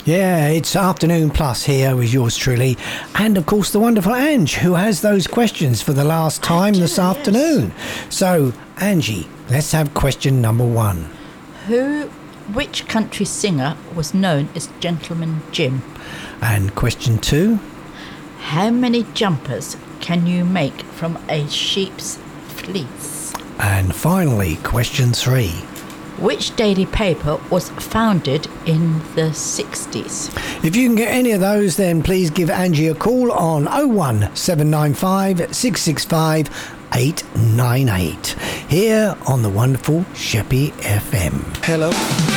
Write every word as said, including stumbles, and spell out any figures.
Yeah, it's Afternoon Plus here with yours truly, and of course the wonderful Ange, who has those questions for the last time this afternoon. So, Angie, let's have question number one. Who, which country singer was known as Gentleman Jim? And question two. How many jumpers can you make from a sheep's fleece? And finally, question three. Which daily paper was founded in the sixties? If you can get any of those, then please give Angie a call on oh one seven nine five, six six five, eight nine eight here on the wonderful Sheppey F M. Hello.